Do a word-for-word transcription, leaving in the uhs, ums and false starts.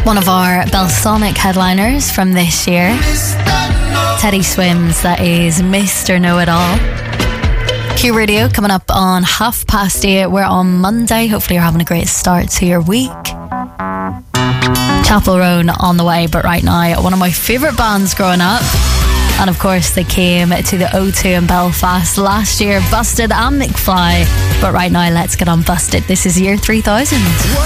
One of our Belsonic headliners from this year, Teddy Swims, that is Mister Know-It-All. Q Radio coming up on half past eight. We're on Monday. Hopefully you're having a great start to your week. Chapel Roan on the way, but right now, one of my favourite bands growing up. And of course, they came to the O two in Belfast last year, Busted and McFly. But right now, let's get on Busted. This is Year three thousand.